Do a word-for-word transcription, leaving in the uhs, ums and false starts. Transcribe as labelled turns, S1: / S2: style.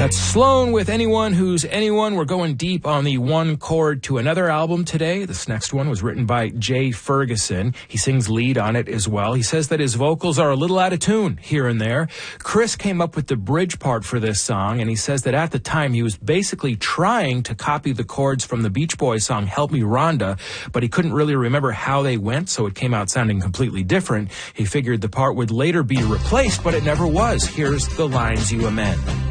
S1: That's Sloan with Anyone Who's Anyone. We're going deep on the One Chord to Another album today. This next one was written by Jay Ferguson. He sings lead on it as well. He says that his vocals are a little out of tune here and there. Chris came up with the bridge part for this song, and he says that at the time he was basically trying to copy the chords from the Beach Boys song Help Me Rhonda, but he couldn't really remember how they went, so it came out sounding completely different. He figured the part would later be replaced, but it never was. Here's the lines you amend.